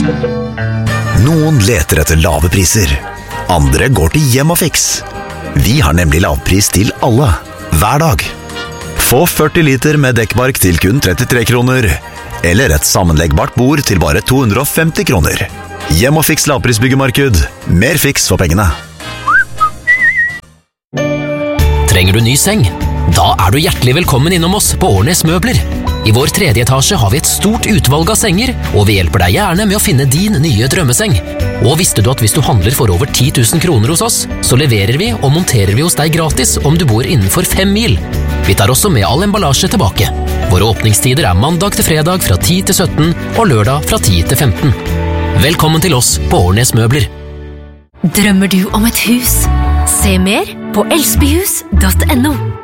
Noen leter etter lave priser. Andre går til Hjemmafix. Vi har nemlig lavpris til alle, hver dag. Få 40 liter med dekkbark til kun 33 kroner. Eller et sammenleggbart bord til bare 250 kroner. Hjemmafix lavprisbyggemarked. Mer fiks for pengene. Trenger du ny seng? Da er du hjertelig velkommen innom oss på Årnes Møbler. I vår 3. etasje har vi et stort utvalg av senger, og vi hjelper deg gjerne med å finne din nye drømmeseng. Og visste du at hvis du handler for over 10 000 kroner hos oss, så leverer vi og monterer vi hos deg gratis om du bor innenfor 5 mil. Vi tar også med all emballasje tilbake. Våre åpningstider er mandag til fredag fra 10 til 17 og lørdag fra 10 til 15. Velkommen til oss på Årnes Møbler. Drømmer du om et hus? Se mer på elsbyhus.no.